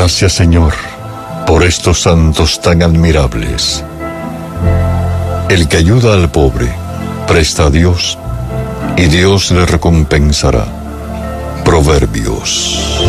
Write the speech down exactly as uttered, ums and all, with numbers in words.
Gracias, Señor, por estos santos tan admirables. El que ayuda al pobre, presta a Dios, y Dios le recompensará. Proverbios.